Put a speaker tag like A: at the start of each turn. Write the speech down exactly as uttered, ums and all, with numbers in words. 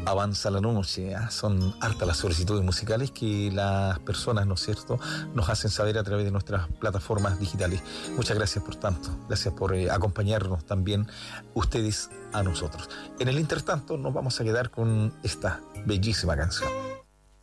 A: Avanza la noche, ¿eh? Son hartas las solicitudes musicales que las personas, ¿no es cierto?, nos hacen saber a través de nuestras plataformas digitales. Muchas gracias por tanto, gracias por eh, acompañarnos también ustedes a nosotros. En el intertanto nos vamos a quedar con esta bellísima canción.